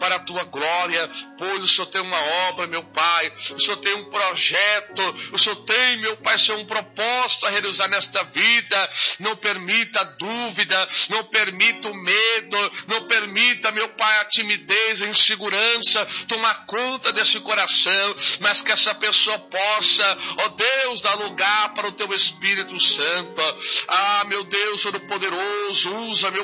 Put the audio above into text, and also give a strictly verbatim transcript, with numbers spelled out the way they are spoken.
para a tua glória, pois o Senhor tem uma obra, meu Pai, o Senhor tem um projeto, o Senhor tem, meu Pai, Senhor, um propósito a realizar nesta vida. Não permita a dúvida, não permita o medo, não permita, meu Pai, a timidez, a insegurança tomar conta desse coração, mas que essa pessoa possa, ó Deus, dar lugar para o teu Espírito Santo. Ah, meu Deus, Todo-Poderoso, usa, meu